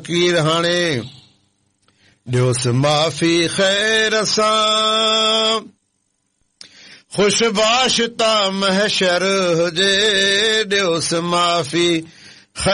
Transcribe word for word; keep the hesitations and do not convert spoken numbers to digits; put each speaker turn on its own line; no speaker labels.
कीर हाणे ॾियोसि माफ़ी ख़ैर सां, ख़ुशबाश ता महशर हुजे ॾियोसि माफ़ी